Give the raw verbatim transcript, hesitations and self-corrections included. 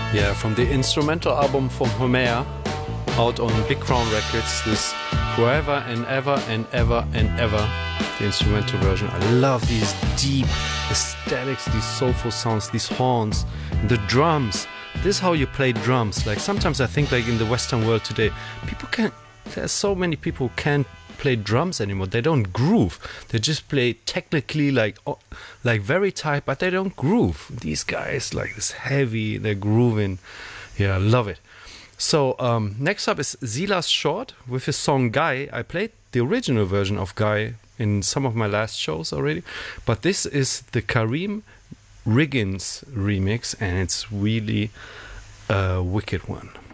Yeah, from the instrumental album from Homer, out on Big Crown Records, this Forever and Ever and Ever and Ever, the instrumental version. I love these deep aesthetics, these soulful sounds, these horns, and the drums. This is how you play drums. Like sometimes I think like in the Western world today, people can't, there's so many people who can't play drums anymore. They don't groove. They just play technically like oh, like very tight, but they don't groove. These guys like this heavy, they're grooving. Yeah, I love it. So um, next up is Silas Short with his song Guy. I played the original version of Guy in some of my last shows already, but this is the Kareem Riggins remix, and it's really a wicked one.